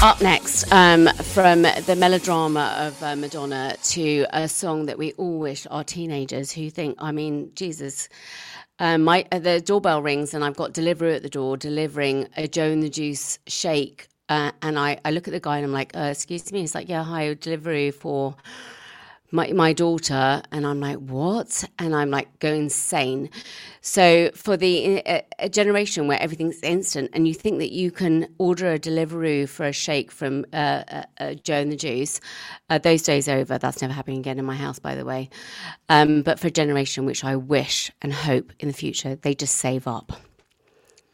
Up next, from the melodrama of Madonna to a song that we all wish our teenagers who think, I mean, Jesus, the doorbell rings and I've got Deliveroo at the door delivering a Joe and the Juice shake. And I look at the guy and I'm like, excuse me. He's like, yeah, hi, Deliveroo for my daughter. And I'm like, what? And I'm like, go insane. So for a generation where everything's instant and you think that you can order a Deliveroo for a shake from Joe and the Juice, those days are over. That's never happening again in my house, by the way. But for a generation which I wish and hope in the future, they just save up.